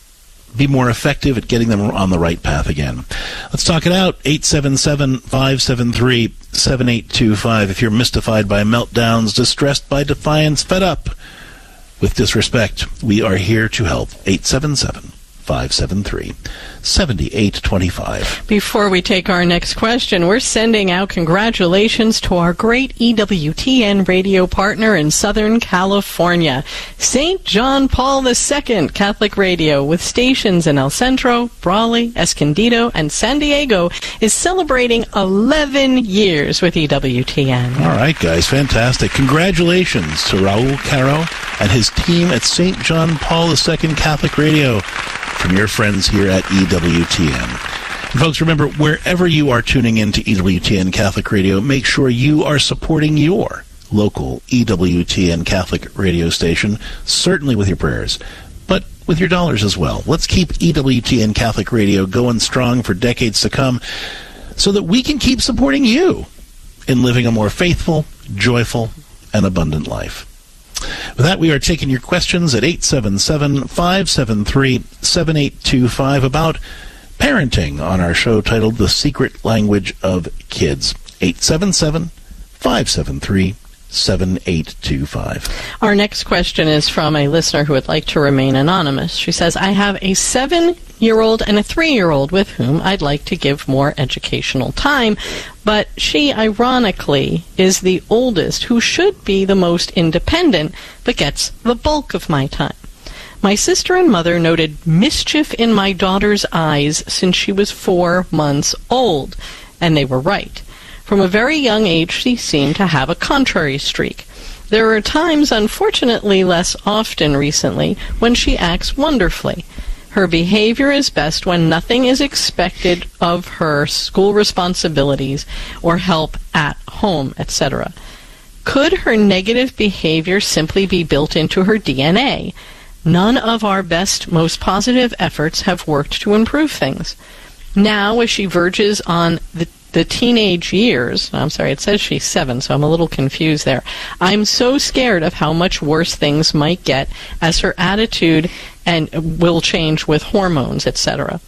be more effective at getting them on the right path again. Let's talk it out. eight seven seven, five seven three, seven eight two five. If you're mystified by meltdowns, distressed by defiance, fed up with disrespect, we are here to help. eight seven seven, five seven three, seven eight two five. Before we take our next question, we're sending out congratulations to our great E W T N radio partner in Southern California, Saint John Paul the Second Catholic Radio, with stations in El Centro, Brawley, Escondido, and San Diego, is celebrating eleven years with E W T N. All right, guys, fantastic. Congratulations to Raul Caro and his team at Saint John Paul the Second Catholic Radio, from your friends here at E W T N. And folks, remember, wherever you are tuning in to E W T N Catholic Radio, make sure you are supporting your local E W T N Catholic radio station, certainly with your prayers, but with your dollars as well. Let's keep E W T N Catholic Radio going strong for decades to come so that we can keep supporting you in living a more faithful, joyful, and abundant life. With that, we are taking your questions at eight seven seven, five seven three, seven eight two five about parenting on our show titled The Secret Language of Kids. eight seven seven, five seven three, seven eight two five. Our next question is from a listener who would like to remain anonymous. She says, I have a seven-year-old and a three-year-old with whom I'd like to give more educational time, but she, ironically, is the oldest, who should be the most independent, but gets the bulk of my time. My sister and mother noted mischief in my daughter's eyes since she was four months old, and they were right. From a very young age, she seemed to have a contrary streak. There are times, unfortunately less often recently, when she acts wonderfully. Her behavior is best when nothing is expected of her school responsibilities or help at home, et cetera. Could her negative behavior simply be built into her D N A? None of our best, most positive efforts have worked to improve things. Now, as she verges on the the teenage years, I'm sorry, it says she's seven, so I'm a little confused there. I'm so scared of how much worse things might get as her attitude and will change with hormones, et cetera.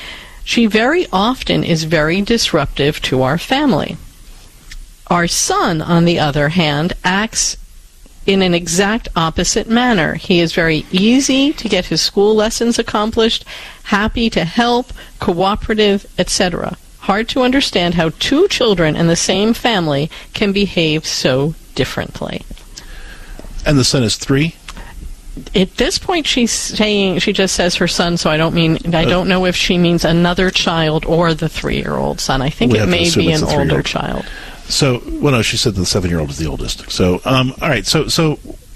She very often is very disruptive to our family. Our son, on the other hand, acts in an exact opposite manner. He is very easy to get his school lessons accomplished, happy to help, cooperative, et cetera. Hard to understand how two children in the same family can behave so differently. And the son is three? At this point, she's saying, she just says her son, so I don't mean, I don't know if she means another child or the three-year-old son. I think We it have to may assume be it's an the older three-year-old. child. So, well, no, she said the seven-year-old is the oldest. So, um, all right, so, so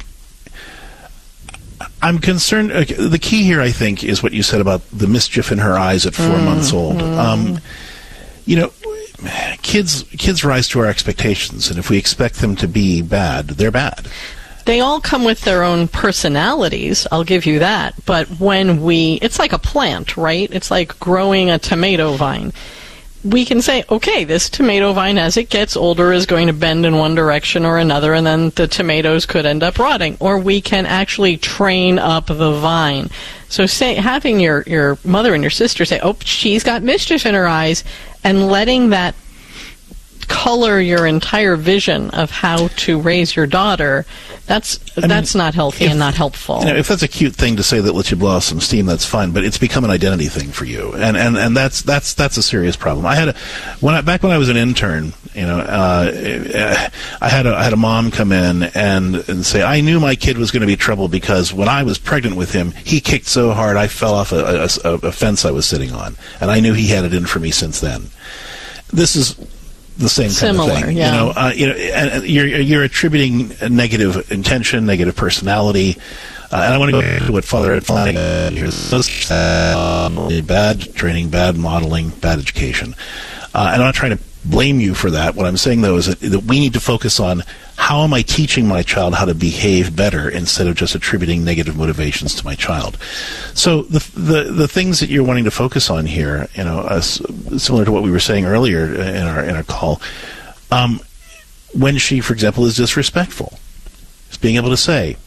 I'm concerned. Uh, the key here, I think, is what you said about the mischief in her eyes at four Mm, months old. mm. Um, you know, kids kids rise to our expectations, and if we expect them to be bad, they're bad. They all come with their own personalities, I'll give you that. But when we, it's like a plant, right? It's like growing a tomato vine. We can say, okay, this tomato vine, as it gets older, is going to bend in one direction or another, and then the tomatoes could end up rotting. Or we can actually train up the vine. So say, having your, your mother and your sister say, oh, she's got mischief in her eyes, and letting that color your entire vision of how to raise your daughter, that's I that's mean, not healthy if, and not helpful. You know, if that's a cute thing to say that lets you blow off some steam, that's fine. But it's become an identity thing for you, and and, and that's that's that's a serious problem. I had a when I, back when I was an intern, you know, uh, I had a I had a mom come in and, and say, I knew my kid was going to be trouble because when I was pregnant with him, he kicked so hard I fell off a, a, a fence I was sitting on, and I knew he had it in for me since then. This is the same Similar, kind of thing. yeah. You know, uh, you know, and, and you're you're attributing a negative intention, negative personality. Uh, and I want to go to what Father Ed Flanagan says: uh, bad training, bad modeling, bad education. Uh, and I'm not trying to blame you for that. What I'm saying, though, is that, that we need to focus on how am I teaching my child how to behave better instead of just attributing negative motivations to my child. So the the, the things that you're wanting to focus on here, you know, uh, similar to what we were saying earlier in our in our call, um, when she, for example, is disrespectful, is being able to say,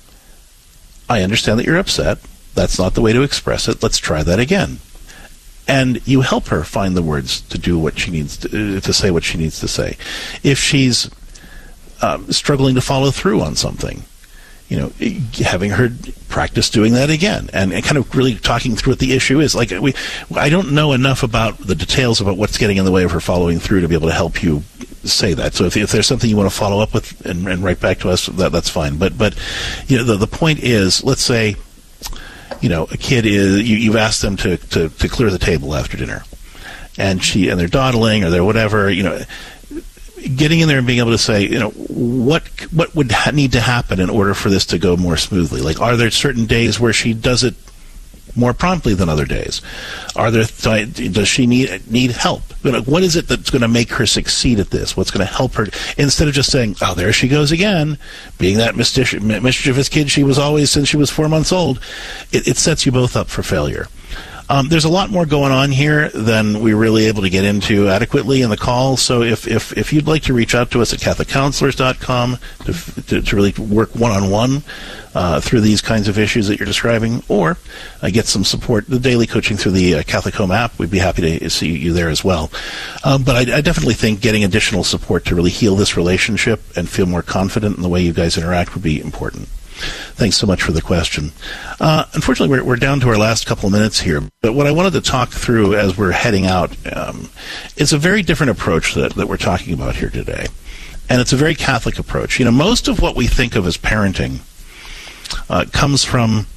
I understand that you're upset. That's not the way to express it. Let's try that again. And you help her find the words to do what she needs to, uh, to say what she needs to say. If she's um, struggling to follow through on something, you know, having her practice doing that again, and, and kind of really talking through what the issue is. Like we, I don't know enough about the details about what's getting in the way of her following through to be able to help you say that. So if, if there's something you want to follow up with and, and write back to us, that that's fine. But but you know, the the point is, let's say, you know, a kid is you, you've asked them to, to, to clear the table after dinner, and she and they're dawdling or they're whatever, you know. Getting in there and being able to say, you know, what what would ha- need to happen in order for this to go more smoothly? Like, are there certain days where she does it more promptly than other days? Are there th- does she need need help? You know, what is it that's going to make her succeed at this? What's going to help her? Instead of just saying, "Oh, there she goes again," being that mischief- mischievous kid she was always since she was four months old, it, it sets you both up for failure. Um, there's a lot more going on here than we were really able to get into adequately in the call. So if, if, if you'd like to reach out to us at Catholic Counselors dot com to, to, to really work one-on-one uh, through these kinds of issues that you're describing, or uh, get some support, the daily coaching through the uh, Catholic Home app, we'd be happy to see you there as well. Um, but I, I definitely think getting additional support to really heal this relationship and feel more confident in the way you guys interact would be important. Thanks so much for the question. Uh, unfortunately, we're, we're down to our last couple of minutes here, but what I wanted to talk through as we're heading out um, is a very different approach that, that we're talking about here today. And it's a very Catholic approach. You know, most of what we think of as parenting uh, comes from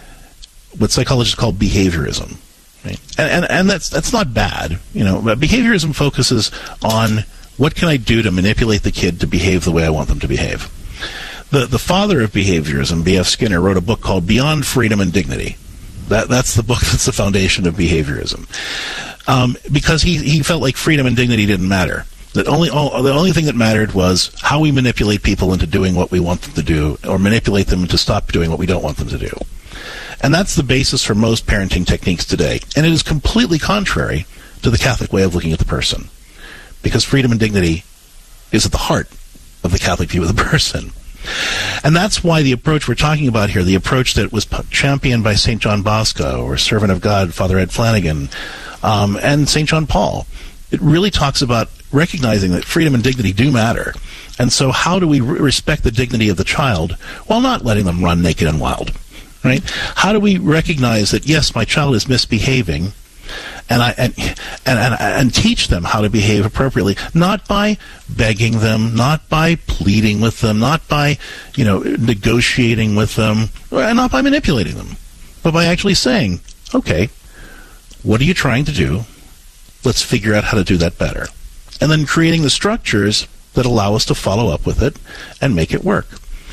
what psychologists call behaviorism. Right? And, and, and that's, that's not bad. You know, but behaviorism focuses on what can I do to manipulate the kid to behave the way I want them to behave. The the father of behaviorism, B F Skinner, wrote a book called Beyond Freedom and Dignity. That that's the book that's the foundation of behaviorism, um, because he he felt like freedom and dignity didn't matter. That only all, the only thing that mattered was how we manipulate people into doing what we want them to do, or manipulate them to stop doing what we don't want them to do. And that's the basis for most parenting techniques today. And it is completely contrary to the Catholic way of looking at the person, because freedom and dignity is at the heart of the Catholic view of the person. And that's why the approach we're talking about here, the approach that was championed by Saint John Bosco or Servant of God, Father Ed Flanagan, um, and Saint John Paul, it really talks about recognizing that freedom and dignity do matter. And so how do we re- respect the dignity of the child while not letting them run naked and wild? Right? How do we recognize that, yes, my child is misbehaving, and I and, and and and teach them how to behave appropriately, not by begging them, not by pleading with them, not by, you know, negotiating with them, and not by manipulating them, but by actually saying, okay, what are you trying to do? Let's figure out how to do that better. And then creating the structures that allow us to follow up with it and make it work.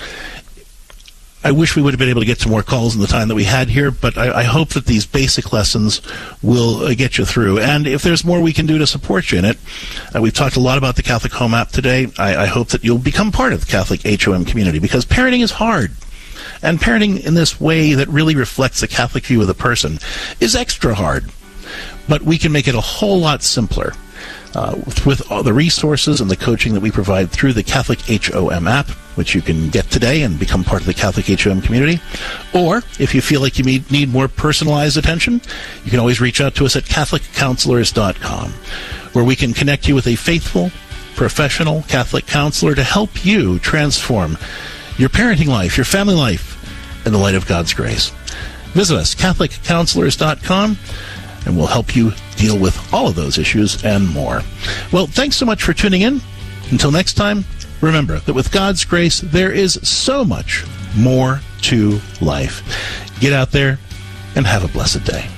I wish we would have been able to get to more calls in the time that we had here, but I, I hope that these basic lessons will uh, get you through. And if there's more we can do to support you in it, uh, we've talked a lot about the Catholic Home app today. I, I hope that you'll become part of the Catholic H O M community, because parenting is hard. And parenting in this way that really reflects the Catholic view of the person is extra hard. But we can make it a whole lot simpler uh, with, with all the resources and the coaching that we provide through the Catholic H O M app, which you can get today and become part of the Catholic H O M community. Or, if you feel like you need, need more personalized attention, you can always reach out to us at Catholic Counselors dot com, where we can connect you with a faithful, professional Catholic counselor to help you transform your parenting life, your family life, in the light of God's grace. Visit us, Catholic Counselors dot com, and we'll help you deal with all of those issues and more. Well, thanks so much for tuning in. Until next time, remember that with God's grace, there is so much more to life. Get out there and have a blessed day.